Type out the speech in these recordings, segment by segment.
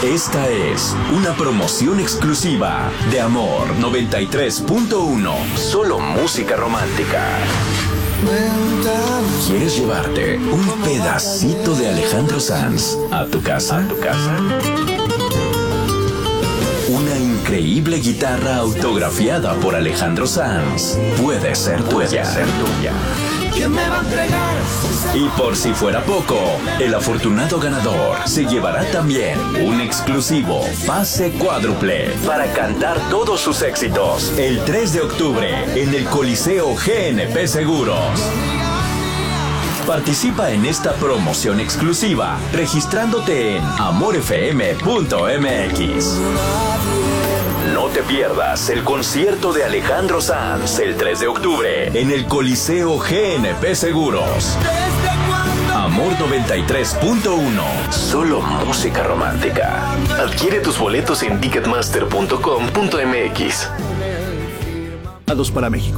Esta es una promoción exclusiva de Amor 93.1. Solo música romántica. ¿Quieres llevarte un pedacito de Alejandro Sanz a tu casa? Una increíble guitarra autografiada por Alejandro Sanz puede ser tuya. ¿Quién me va a entregar? Y por si fuera poco, el afortunado ganador se llevará también un exclusivo pase cuádruple para cantar todos sus éxitos el 3 de octubre en el Coliseo GNP Seguros. Participa en esta promoción exclusiva registrándote en amorfm.mx. No te pierdas el concierto de Alejandro Sanz el 3 de octubre en el Coliseo GNP Seguros. Amor 93.1. Solo música romántica. Adquiere tus boletos en ticketmaster.com.mx. Para México.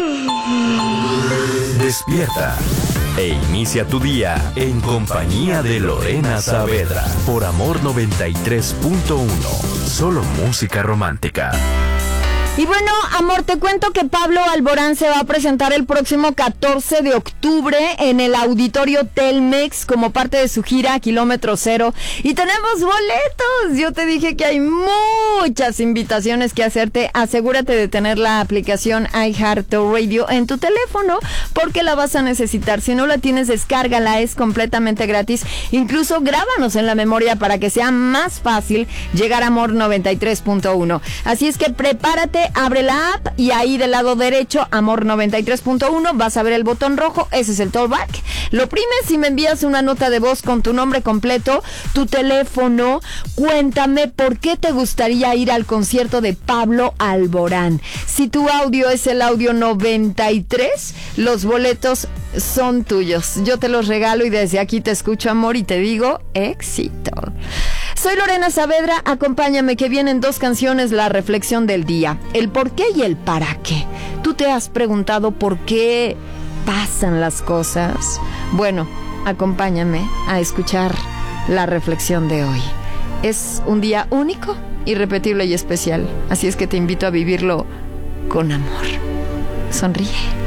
Despierta e inicia tu día en compañía de Lorena Saavedra por Amor 93.1. Solo música romántica. Y bueno, amor, te cuento que Pablo Alborán se va a presentar el próximo 14 de octubre en el Auditorio Telmex como parte de su gira Kilómetro Cero. Y tenemos boletos. Yo te dije que hay muchas invitaciones que hacerte. Asegúrate de tener la aplicación iHeartRadio en tu teléfono porque la vas a necesitar. Si no la tienes, descárgala, es completamente gratis. Incluso grábanos en la memoria para que sea más fácil llegar a Amor 93.1. Así es que prepárate. Abre la app y ahí del lado derecho, Amor 93.1, vas a ver el botón rojo, ese es el talkback. Lo oprimes y me envías una nota de voz con tu nombre completo, tu teléfono. Cuéntame por qué te gustaría ir al concierto de Pablo Alborán. Si tu audio es el audio 93, los boletos son tuyos. Yo te los regalo y desde aquí te escucho, amor, y te digo éxito. Soy Lorena Saavedra, acompáñame que vienen dos canciones, la reflexión del día, el por qué y el para qué. ¿Tú te has preguntado por qué pasan las cosas? Bueno, acompáñame a escuchar la reflexión de hoy. Es un día único, irrepetible y especial, así es que te invito a vivirlo con amor. Sonríe.